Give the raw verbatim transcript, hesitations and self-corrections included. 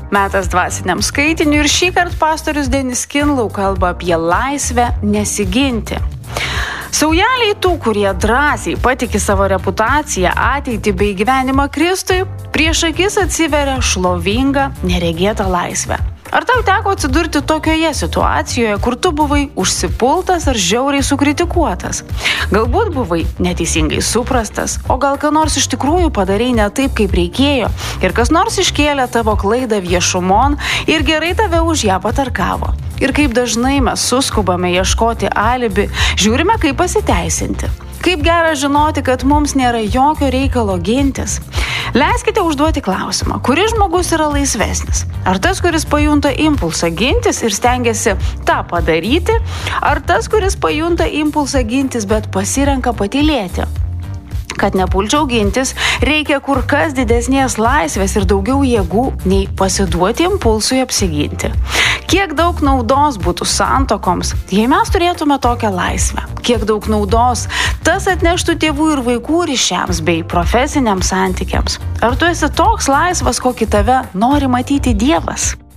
Metas dvasiniam skaitiniui ir šį kartą pastorius Denis Kinlau kalba apie laisvę nesiginti. Saujeliai tų, kurie drąsiai patiki savo reputaciją, ateitį bei gyvenimą Kristui, prieš akis atsiveria šlovinga, neregėta laisvė. Ar tau teko atsidurti tokioje situacijoje, kur tu buvai užsipultas ar žiauriai sukritikuotas? Galbūt buvai neteisingai suprastas, o gal ką nors iš tikrųjų padarei ne taip, kaip reikėjo, ir kas nors iškėlė tavo klaidą viešumon ir gerai tave už ją patarkavo. Ir kaip dažnai mes suskubame ieškoti alibi, žiūrime, kaip pasiteisinti. Kaip gera žinoti, kad mums nėra jokio reikalo gintis. Leiskite užduoti klausimą, kuris žmogus yra laisvesnis? Ar tas, kuris pajunta impulsą gintis ir stengiasi tą padaryti, ar tas, kuris pajunta impulsą gintis, bet pasirenka patylėti? Kad nepulčiau gintis, reikia kur kas didesnės laisvės ir daugiau jėgų, nei pasiduoti impulsui apsiginti. Kiek daug naudos būtų santokoms, jei mes turėtume tokią laisvę? Kiek daug naudos tas atneštų tėvų ir vaikų ryšiams bei profesiniams santykiams? Ar tu esi toks laisvas, kokį tave nori matyti Dievas?